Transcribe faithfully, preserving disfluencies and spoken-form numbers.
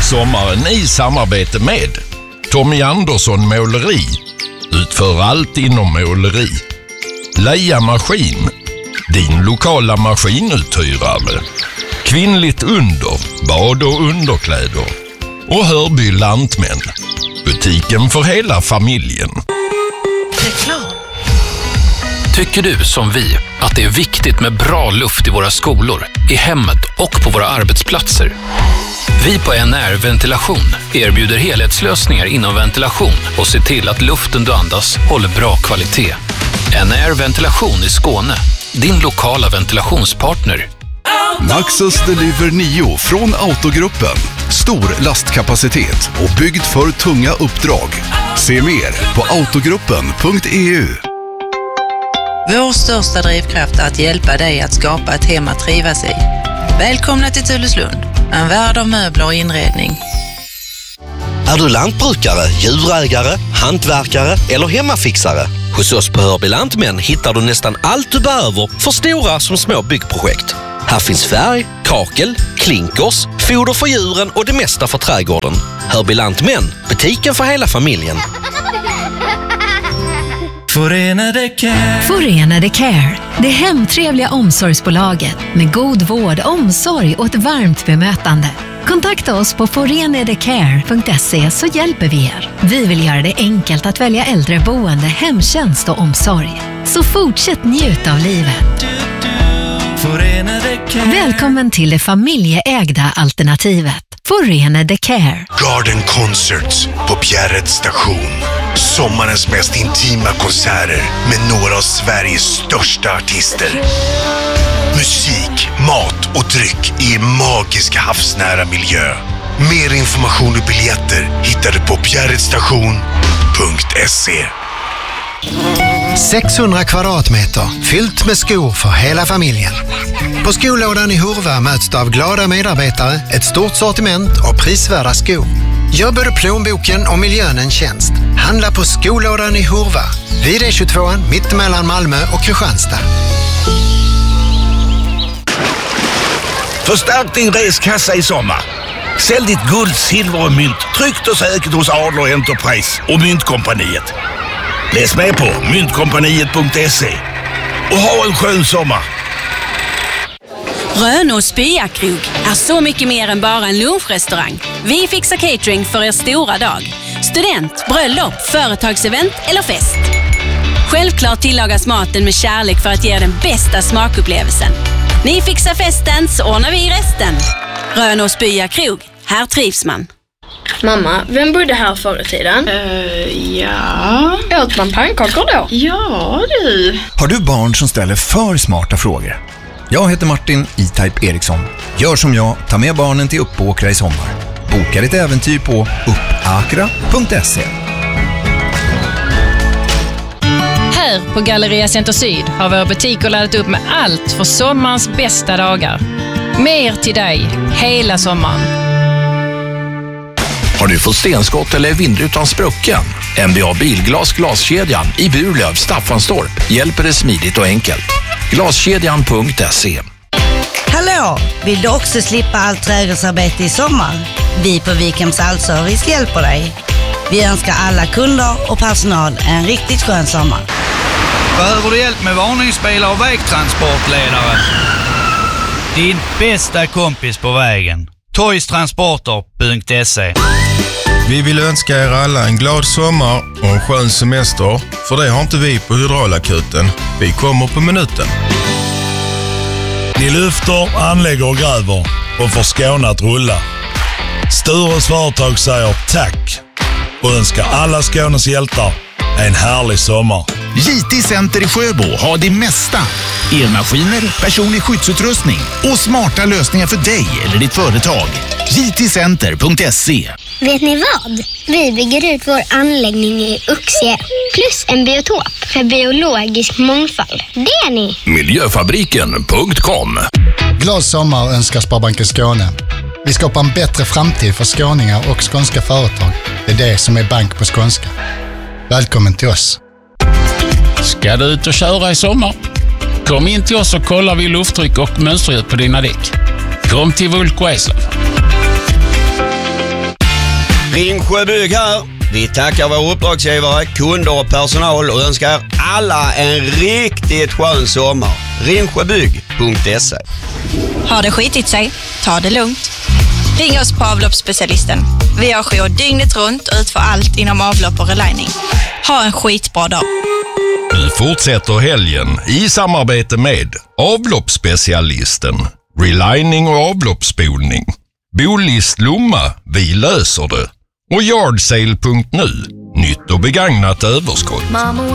sommaren i samarbete med Tommy Andersson Måleri. Utför allt inom måleri. Leia Maskin, din lokala maskinuthyrare. Kvinnligt under, bad och underkläder. Och Hörby Lantmän, butiken för hela familjen. Reklam. Tycker du som vi att det är viktigt med bra luft i våra skolor, i hemmet och på våra arbetsplatser? Vi på N R Ventilation erbjuder helhetslösningar inom ventilation och ser till att luften du andas håller bra kvalitet. N R Ventilation i Skåne, din lokala ventilationspartner. Maxus Deliver nio från Autogruppen. Stor lastkapacitet och byggd för tunga uppdrag. Se mer på autogruppen punkt e u. Vår största drivkraft är att hjälpa dig att skapa ett hem att trivas i. Välkomna till Tulleslund, en värld av möbler och inredning. Är du lantbrukare, djurägare, hantverkare eller hemmafixare? Hos oss på Hörby Lantmän hittar du nästan allt du behöver för stora som små byggprojekt. Här finns färg, kakel, klinkers, foder för djuren och det mesta för trädgården. Hörby Lantmän, butiken för hela familjen. Förenade Care. Förenade Care. Det hemtrevliga omsorgsbolaget med god vård, omsorg och ett varmt bemötande. Kontakta oss på forenadecare punkt se så hjälper vi er. Vi vill göra det enkelt att välja äldreboende, hemtjänst och omsorg. Så fortsätt njuta av livet. Välkommen till det familjeägda alternativet. Förenade Care. Garden Concerts på Bjärred station. Sommarens mest intima konserter med några av Sveriges största artister. Musik, mat och dryck i en magisk havsnära miljö. Mer information och biljetter hittar du på bjärredstation punkt se. sexhundra kvadratmeter fyllt med skor för hela familjen. På skolådan i Hurva möts du av glada medarbetare, ett stort sortiment och prisvärda skor. Gör både plånboken och miljön en tjänst. Handla på skolådan i Hurva. Vid E tjugotvå mitt mellan Malmö och Kristianstad. Förstärk din reskassa i sommar. Sälj ditt guld, silver och mynt tryggt och säkert hos Adler Enterprise och Myntkompaniet. Läs med på myntkompaniet punkt se och ha en skön sommar. Rönås Byakrog är så mycket mer än bara en lunchrestaurang. Vi fixar catering för er stora dag. Student, bröllop, företagsevent eller fest. Självklart tillagas maten med kärlek för att ge den bästa smakupplevelsen. Ni fixar festen så ordnar vi resten. Rönås Byakrog, här trivs man. Mamma, vem bodde här förr i tiden? Uh, ja... Åt man pannkakor då? Ja, du. Har du barn som ställer för smarta frågor? Jag heter Martin E-Type Eriksson. Gör som jag, ta med barnen till Uppåkra i sommar. Boka ditt äventyr på uppakra punkt se. Här på Galleria Center Syd har våra butiker laddat upp med allt för sommarens bästa dagar. Mer till dig hela sommaren. Har du fått stenskott eller vindrutan sprucken? N B A Bilglas glaskedjan i Burlöv, Staffanstorp hjälper dig smidigt och enkelt. glaskedjan punkt se. Hallå! Vill du också slippa allt trädgårdsarbete i sommar? Vi på Wikhems Allservice hjälper dig. Vi önskar alla kunder och personal en riktigt skön sommar. Behöver du hjälp med varningsbilar och vägtransportledare? Din bästa kompis på vägen. toys transporter punkt se. Vi vill önska er alla en glad sommar och en skön semester, för det har inte vi på Hydraulakuten. Vi kommer på minuten. Ni lyfter, anlägger och gräver och får Skåne att rulla. Stures företag säger tack och önskar alla Skånes hjältar en härlig sommar. J T Center i Sjöbo har det mesta. Elmaskiner, personlig skyddsutrustning och smarta lösningar för dig eller ditt företag. J T center punkt se. Vet ni vad? Vi bygger ut vår anläggning i Uxie plus en biotop för biologisk mångfald. Det är ni! Miljöfabriken punkt com. Glad sommar önskar Sparbanken Skåne. Vi skapar en bättre framtid för skåningar och skånska företag. Det är det som är bank på skånska. Välkommen till oss. Ska du ut och köra i sommar? Kom in till oss och kolla vid lufttryck och mönsterdjup på dina däck. Kom till Vulko Eslöv. Ringsjöbygg här. Vi tackar våra uppdragsgivare, kunder och personal och önskar alla en riktigt skön sommar. ringsjöbygg punkt se. Har det skitit sig? Ta det lugnt. Ring oss på avloppsspecialisten. Vi har jour dygnet runt och utför allt inom avlopp och relining. Ha en skitbra dag. Nu fortsätter helgen i samarbete med avloppsspecialisten, relining och avloppsspolning. Bolist Lomma, vi löser det. Och yardsale punkt nu, nytt och begagnat överskott.